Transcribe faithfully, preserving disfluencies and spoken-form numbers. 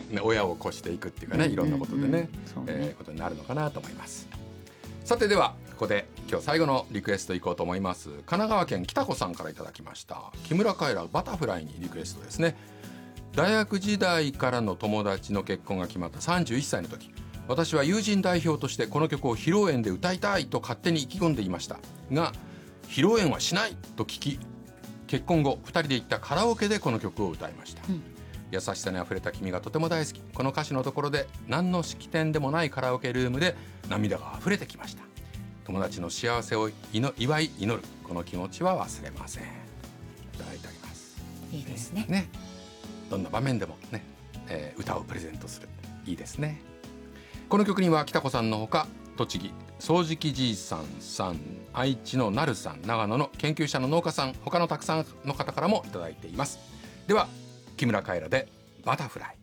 ね、親を越していくっていうかね、いろんなことでね、うんうんうん、 そうね、 えー、ことになるのかなと思います。さてではここで今日最後のリクエストいこうと思います。神奈川県北子さんからいただきました。木村カエラバタフライにリクエストですね。大学時代からの友達の結婚が決まったさんじゅういっさいの時、私は友人代表としてこの曲を披露宴で歌いたいと勝手に意気込んでいましたが、披露宴はしないと聞き、結婚後ふたりで行ったカラオケでこの曲を歌いました、うん、優しさにあふれた君がとても大好き。この歌詞のところで何の式典でもないカラオケルームで涙があふれてきました。友達の幸せを祝い祈るこの気持ちは忘れません。いただいております。 いいですね。 ね、どんな場面でもね、えー、歌をプレゼントする、いいですね。この曲には北子さんのほか、栃木掃除機じいさんさん、愛知のなるさん、長野の研究者の農家さん、他のたくさんの方からもいただいています。では木村カエラでバタフライ。